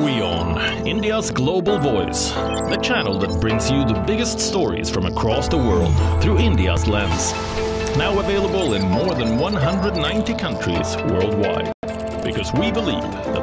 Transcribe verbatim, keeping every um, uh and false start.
WION, India's global voice, the channel that brings you the biggest stories from across the world through India's lens. Now available in more than one hundred ninety countries worldwide. Because we believe that